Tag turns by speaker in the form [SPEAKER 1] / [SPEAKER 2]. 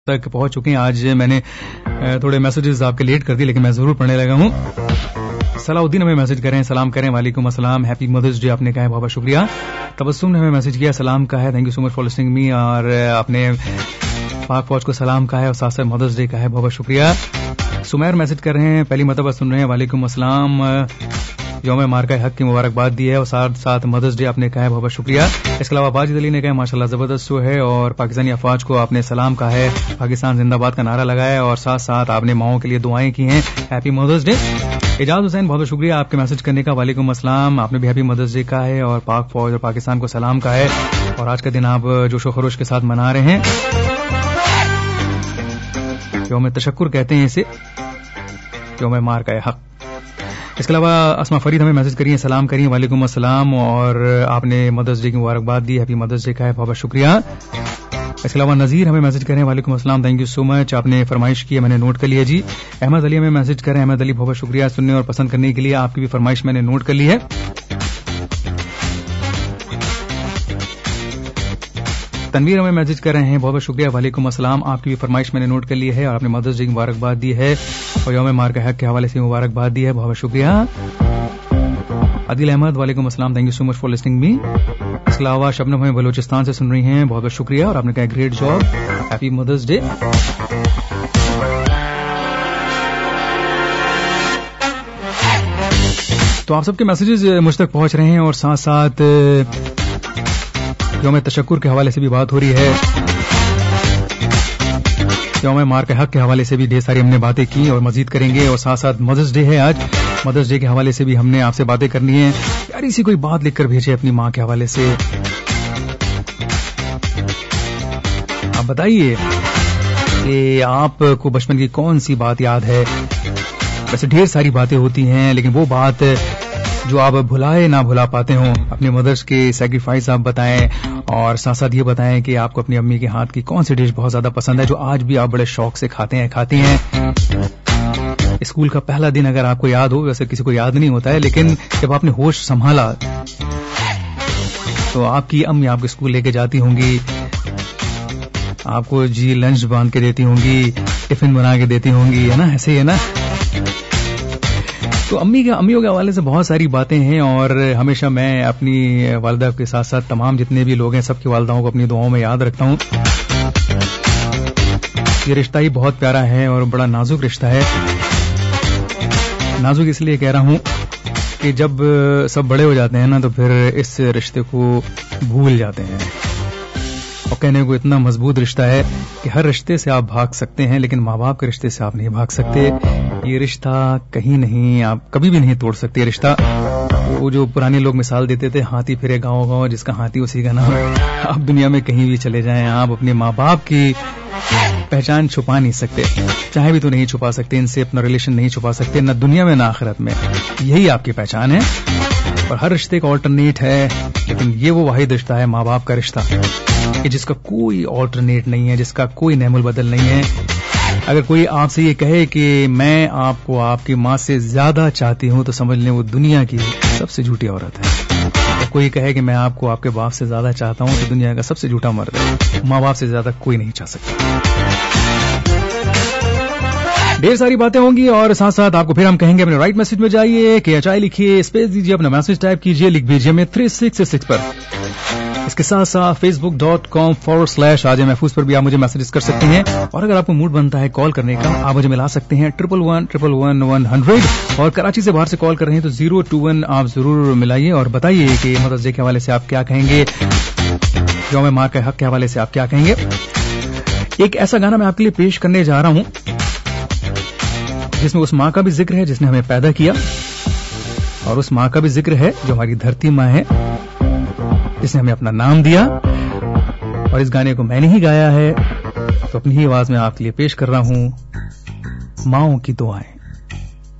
[SPEAKER 1] तक पहुंच चुके हैं। आज मैंने थोड़े मैसेजेस आपके लेट कर दिए, लेकिन मैं जरूर पढ़ने लगा हूं। सलाउद्दीन हमें मैसेज करें, सलाम करें, वालेकुम अस्सलाम, हैप्पी मदर्स डे आपने कहा है, बहुत शुक्रिया। तबस्सुम ने हमें मैसेज किया, सलाम कहा है, thank you so much for listening me, और आपने पाक फौज को सलाम कहा है और साथ साथ मदर्स डे कहा है, बहुत शुक्रिया। सुमैर मैसेज कर रहे हैं, पहली मरतबा सुन रहे हैं, वालेकुम अस्सलाम, यौम मार्का हक की मुबारकबाद दी है और साथ साथ मदर्स डे आपने कहा है, बहुत शुक्रिया। इसके अलावा बाजिद अली ने कहा माशाल्लाह जबरदस्त शो है, और पाकिस्तानी अफवाज को आपने सलाम कहा है, पाकिस्तान जिंदाबाद का नारा लगाया है और साथ साथ आपने माओं के लिए दुआएं की हैं, happy mother's day. Ejaz Hussain, बहुत शुक्रिया आपके मैसेज करने का, वालेकुम अस्सलाम, आपने भी हैप्पी मदर्स डे कहा है और पाक फौज और पाकिस्तान को सलाम कहा है, और आज का दिन आप जोशो खरोश के साथ मना रहे हैं। यौम तशक्कुर कहते हैं इसे, यौम मार्का हक। इसके अलावा अस्मा फरीद हमें मैसेज करिए, सलाम करिए, वालेकुम अस्सलाम, और आपने मदर्स डे की मुबारकबाद दी, हैप्पी मदर्स डे का है, बहुत शुक्रिया। इसके अलावा नजीर हमें मैसेज करें, वालेकुम अस्सलाम, थैंक यू सो मच, आपने फरमाइश की है, मैंने नोट कर लिया जी। अहमद अली हमें मैसेज करें, अहमद अली बहुत शुक्रिया सुनने और पसंद करने के लिए, आपकी भी फरमाइश मैंने नोट कर ली है। तनवीर हमें मैसेज कर रहे हैं, बहुत शुक्रिया, वालेकुम अस्सलाम, आपकी भी फरमाइश मैंने नोट कर ली है और आपने मदर्स डे की मुबारकबाद दी है और यौम मार्का हक के हवाले से मुबारकबाद दी है, बहुत शुक्रिया। आदिल अहमद, वालेकुम अस्सलाम, thank you so much for listening me. इसके अलावा शबनम हमें बलोचिस्तान से सुन रही हैं, बहुत बहुत शुक्रिया, और आपने कहा great job, happy mother's day. तो आप सबके मैसेजेस मुझ तक पहुंच रहे हैं और साथ साथ यौम तशक्कुर के हवाले से भी बात हो रही है, यौम मार्का हक के हवाले से भी ढेर सारी हमने बातें की और मजीद करेंगे, और साथ साथ मदर्स डे है आज, मदर्स डे के हवाले से भी हमने आपसे बातें करनी है। यार इसी कोई बात लिखकर भेजे अपनी माँ के हवाले से, आप बताइए कि आपको बचपन की कौन सी बात याद है। वैसे ढेर सारी बातें होती हैं, लेकिन वो बात जो आप भुलाए ना भुला पाते हो, अपने मदर्स के सैक्रिफाइस आप बताएं, और साथ साथ ये बताएं कि आपको अपनी अम्मी के हाथ की कौन सी डिश बहुत ज्यादा पसंद है, जो आज भी आप बड़े शौक से खाती हैं। स्कूल का पहला दिन अगर आपको याद हो, वैसे किसी को याद नहीं होता है, लेकिन जब आपने होश संभाला तो आपकी अम्मी आपको स्कूल लेके जाती होंगी, आपको जी लंच बांध के देती होंगी, टिफिन बना के देती होंगी, है ना, ऐसे ही है ना। तो अम्मियों के हवाले से बहुत सारी बातें हैं, और हमेशा मैं अपनी वालिदा के साथ साथ तमाम जितने भी लोग हैं सबकी वालिदाओं को अपनी दुआओं में याद रखता हूँ। ये रिश्ता ही बहुत प्यारा है और बड़ा नाजुक रिश्ता है। नाजुक इसलिए कह रहा हूँ कि जब सब बड़े हो जाते हैं ना, तो फिर इस रिश्ते को भूल जाते हैं, और कहने को इतना मजबूत रिश्ता है कि हर रिश्ते से आप भाग सकते हैं, लेकिन माँ बाप के रिश्ते से आप नहीं भाग सकते। ये रिश्ता कहीं नहीं, आप कभी भी नहीं तोड़ सकते रिश्ता। वो जो पुराने लोग मिसाल देते थे, हाथी फिरे गाँव गाँव, जिसका हाथी उसी का नाम। आप दुनिया में कहीं भी चले जाएं, आप अपने माँ बाप की पहचान छुपा नहीं सकते, चाहे भी तो नहीं छुपा सकते, इनसे अपना रिलेशन नहीं छुपा सकते, न दुनिया में न आखिरत में। यही आपकी पहचान है, और हर रिश्ते का ऑल्टरनेट है, लेकिन ये वो वाहिद रिश्ता है, माँ बाप का रिश्ता, कि जिसका कोई ऑल्टरनेट नहीं है, जिसका कोई नेमुल बदल नहीं है। अगर कोई आपसे ये कहे कि मैं आपको आपकी माँ से ज्यादा चाहती हूँ, तो समझ लें वो दुनिया की सबसे झूठी औरत है। और कोई कहे कि मैं आपको आपके बाप से ज्यादा चाहता हूँ, तो दुनिया का सबसे झूठा मर्द है। माँ बाप से ज्यादा कोई नहीं चाह सकता। ढेर सारी बातें होंगी, और साथ साथ आपको फिर हम कहेंगे अपने राइट मैसेज में जाइए, कि HI लिखिए, स्पेस दीजिए, अपना मैसेज टाइप कीजिए, लिख भेजिए हमें 3666 पर। इसके साथ साथ facebook.com/आजे महफूज पर भी आप मुझे मैसेजेस कर सकते हैं, और अगर आपको मूड बनता है कॉल करने का, आप मुझे मिला सकते हैं 11111100, और कराची से बाहर से कॉल कर रहे हैं तो 021 आप जरूर मिलाइए और बताइए कि मदर्स डे के हवाले से आप क्या कहेंगे, यौम मार्का हक के हवाले से आप क्या कहेंगे। एक ऐसा गाना मैं आपके लिए पेश करने जा रहा हूं जिसमें उस माँ का भी जिक्र है जिसने हमें पैदा किया, और उस माँ का भी जिक्र है जो हमारी धरती माँ है, जिसने हमें अपना नाम दिया, और इस गाने को मैंने ही गाया है, तो अपनी ही आवाज में आपके लिए पेश कर रहा हूं, माँओं की दुआएं।